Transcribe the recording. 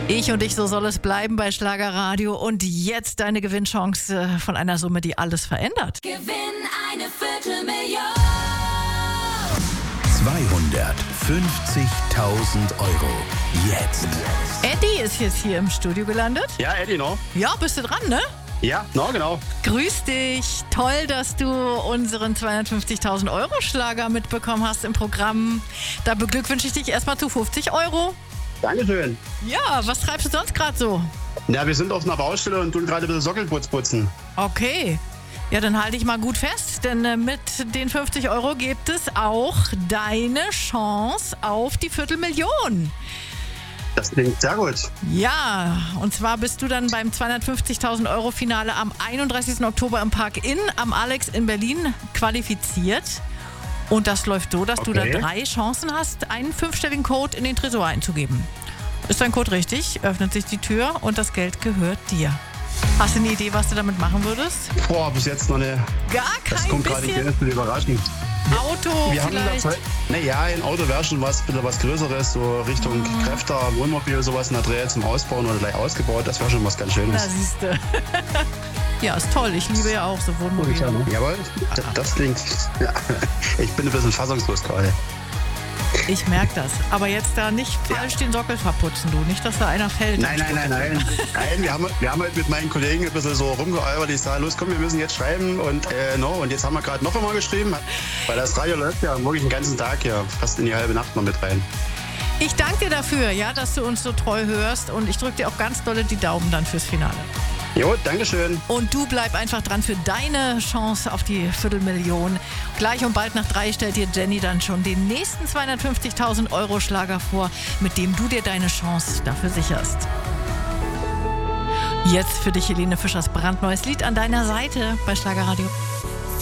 Ich und ich, so soll es bleiben bei Schlagerradio. Und jetzt deine Gewinnchance von einer Summe, die alles verändert. Gewinn eine Viertelmillion. 250.000 Euro. Jetzt. Eddie ist jetzt hier im Studio gelandet. Ja, Eddie, no? Ja, bist du dran, ne? Ja, no, genau. Grüß dich. Toll, dass du unseren 250.000 Euro Schlager mitbekommen hast im Programm. Da beglückwünsche ich dich erstmal zu 50 Euro. Dankeschön. Ja, was treibst du sonst gerade so? Ja, wir sind auf einer Baustelle und tun gerade ein bisschen Sockelputz putzen. Okay. Ja, dann halte ich mal gut fest, denn mit den 50 Euro gibt es auch deine Chance auf die Viertelmillion. Das klingt sehr gut. Ja, und zwar bist du dann beim 250.000 Euro Finale am 31. Oktober im Park Inn am Alex in Berlin qualifiziert. Und das läuft so, dass du da 3 Chancen hast, einen 5-stelligen Code in den Tresor einzugeben. Ist dein Code richtig, öffnet sich die Tür und das Geld gehört dir. Hast du eine Idee, was du damit machen würdest? Boah, bis jetzt noch eine. Gar kein Das kommt gerade bisschen. nicht überraschend. Auto Wir haben da vielleicht? Zeit. Naja, ein Auto wäre schon was Größeres, so Richtung Kräfter, Wohnmobil, sowas in der Dreh zum Ausbauen oder gleich ausgebaut. Das wäre schon was ganz Na, Schönes. siehst du. Ja, ist toll. Ich liebe ja auch so Wohnmobile. Jawohl, das klingt. Ja, ich bin ein bisschen fassungslos gerade. Ich merke das. Aber jetzt da nicht falsch den Sockel verputzen, du. Nicht, dass da einer fällt. Nein, wir haben halt mit meinen Kollegen ein bisschen so rumgealbert. Ich sage, los komm, wir müssen jetzt schreiben. Und und jetzt haben wir gerade noch einmal geschrieben. Weil das Radio läuft ja wirklich den ganzen Tag hier, fast in die halbe Nacht noch mit rein. Ich danke dir dafür, ja, dass du uns so treu hörst. Und ich drücke dir auch ganz dolle die Daumen dann fürs Finale. Jo, dankeschön. Und du bleib einfach dran für deine Chance auf die Viertelmillion. Gleich und bald nach 3 stellt dir Jenny dann schon den nächsten 250.000 Euro Schlager vor, mit dem du dir deine Chance dafür sicherst. Jetzt für dich Helene Fischers brandneues Lied an deiner Seite bei Schlagerradio.